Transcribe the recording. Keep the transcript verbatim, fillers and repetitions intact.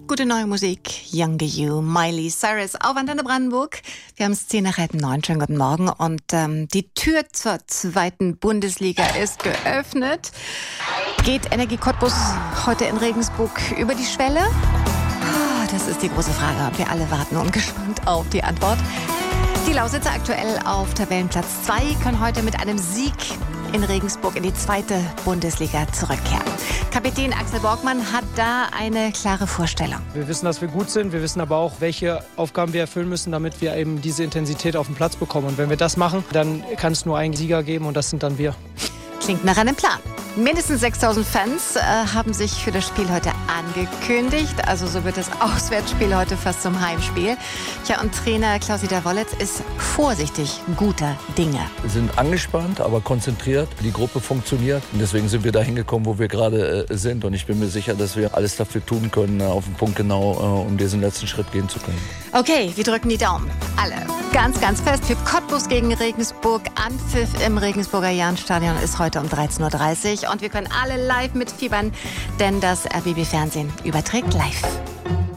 gute neue Musik. Younger You, Miley Cyrus auf Antenne Brandenburg. Wir haben es zehn nach halb neun. Schönen guten Morgen. Und ähm, die Tür zur zweiten Bundesliga ist geöffnet. Geht Energie Cottbus heute in Regensburg über die Schwelle? Das ist die große Frage. Und wir alle warten ungespannt auf die Antwort. Die Lausitzer aktuell auf Tabellenplatz zwei können heute mit einem Sieg in Regensburg in die zweite Bundesliga zurückkehren. Kapitän Axel Borgmann hat da eine klare Vorstellung. Wir wissen, dass wir gut sind. Wir wissen aber auch, welche Aufgaben wir erfüllen müssen, damit wir eben diese Intensität auf den Platz bekommen. Und wenn wir das machen, dann kann es nur einen Sieger geben und das sind dann wir. Klingt nach einem Plan. Mindestens sechstausend Fans äh, haben sich für das Spiel heute angekündigt. Also so wird das Auswärtsspiel heute fast zum Heimspiel. Ja, und Trainer Klaus-Dieter Wollitz ist vorsichtig guter Dinge. Wir sind angespannt, aber konzentriert. Die Gruppe funktioniert. Und deswegen sind wir da hingekommen, wo wir gerade äh, sind. Und ich bin mir sicher, dass wir alles dafür tun können, äh, auf den Punkt genau, äh, um diesen letzten Schritt gehen zu können. Okay, wir drücken die Daumen. Alle. Ganz, ganz fest für Cottbus gegen Regensburg. Anpfiff im Regensburger Jahnstadion ist heute um dreizehn Uhr dreißig. Und wir können alle live mitfiebern, denn das R B B Fernsehen überträgt live.